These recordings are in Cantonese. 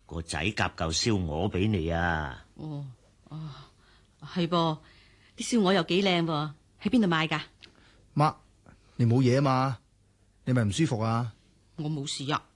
個仔夾嚿燒鵝俾你啊！ 哦，係噃，啲燒鵝又幾靚喎，喺邊度買噶？ 媽，你冇嘢啊嘛？你咪唔舒服啊？ 我冇事啊。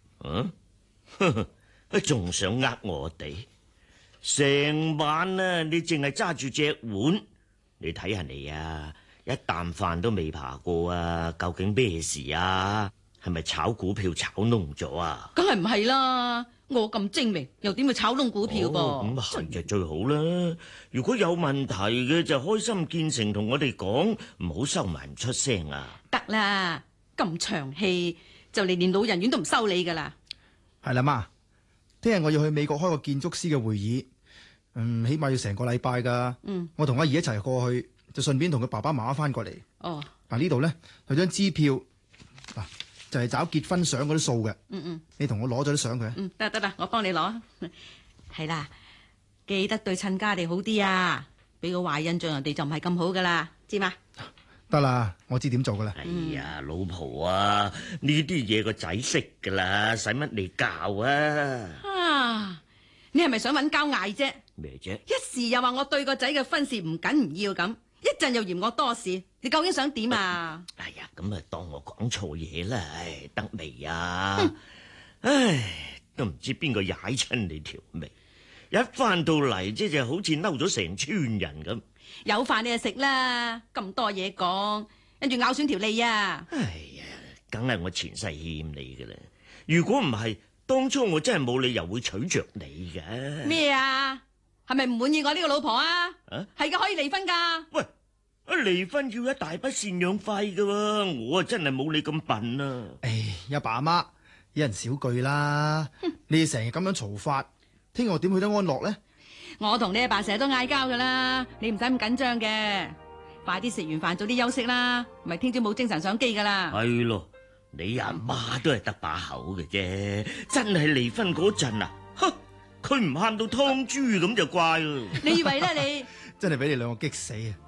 仲想呃我哋？成晚啊，你淨係揸住隻碗，你睇下你啊，一啖飯都未爬過啊！究竟咩事啊？係咪炒股票炒窿咗啊？ 梗係唔係啦，我咁精明，又點會炒窿股票噃？ 咁係就最好啦。如果有問題嘅就開心見誠同我哋講，唔好收埋唔出聲啊！ 得啦，咁長氣就嚟連老人院都唔收你噶啦。 係啦，媽，聽日我要去美國開個建築師嘅會議，起碼要成個禮拜噶。我同阿姨一齊過去，就順便同佢爸爸媽媽翻過嚟。 哦， 嗱，呢度咧有張支票，嗱就係找結婚相嗰啲數嘅。你同我攞咗啲相佢。 得啦，我幫你攞。係啦，記得對親家哋好啲啊，俾個壞印象人哋就唔係咁好噶啦，知嘛？ 得啦，我知點做噶啦。 哎呀，老婆啊，呢啲嘢個仔識噶啦，使乜你教啊？ 你係咪想搵交嗌啫？ 咩啫？ 一時又話我對個仔嘅婚事唔緊唔要咁，一陣又嫌我多事，你究竟想點啊？ 哎呀，咁啊當我講錯嘢啦，得未啊？唉，都唔知邊個踩親你條眉，一翻到嚟即係好似嬲咗成村人咁。 有飯你就食啦，咁多嘢講，跟住咬損條脷啊！ 哎呀，梗係我前世欠你噶啦！如果唔係，當初我真係冇理由會娶着你嘅。 咩啊？係咪唔滿意我呢個老婆啊？係嘅，可以離婚噶。喂， 離婚要一大筆贍養費噶喎，我啊真係冇你咁笨啊！ 唉，阿爸阿媽，一人少句啦。你哋成日咁樣嘈法，聽日我點去得安樂呢？ 我同你阿爸成日都嗌交噶啦，你唔使咁緊張嘅，快啲食完飯早啲休息啦，唔係聽朝冇精神上機噶啦。 係咯，你阿媽都係得把口嘅啫，真係離婚嗰陣啊，佢唔喊到湯豬咁就怪咯。 你以為咧你？ 真係俾你兩個激死啊！